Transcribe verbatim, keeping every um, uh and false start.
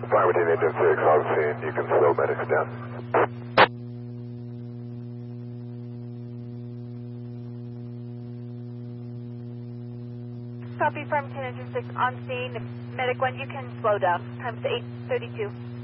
Fire Team Engine six, on scene. You can slow medics down. Copy from Engine six on scene. Medic one, you can slow down. Time's eight thirty-two.